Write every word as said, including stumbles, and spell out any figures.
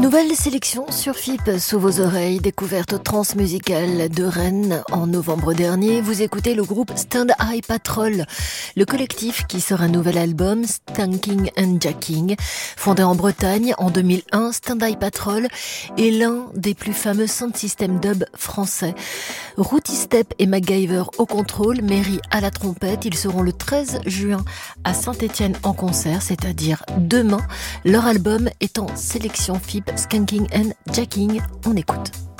Nouvelle sélection sur F I P sous vos oreilles, découverte transmusicale de Rennes en novembre dernier. Vous écoutez le groupe Stand Eye Patrol, le collectif qui sort un nouvel album, Skanking and Jacking. Fondé en Bretagne en deux mille un, Stand Eye Patrol est l'un des plus fameux sound system dub français. Rooty Step et MacGyver au contrôle, Mary à la trompette. Ils seront le treize juin à Saint-Étienne en concert, c'est-à-dire demain. Leur album est en sélection F I P, Skanking and Jacking. On écoute.